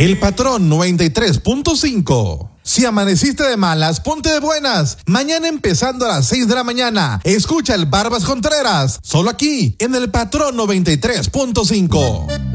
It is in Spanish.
El Patrón 93.5. Si amaneciste de malas, ponte de buenas. Mañana empezando a las 6 de la mañana. Escucha el Barbas Contreras. Solo aquí, en el Patrón 93.5.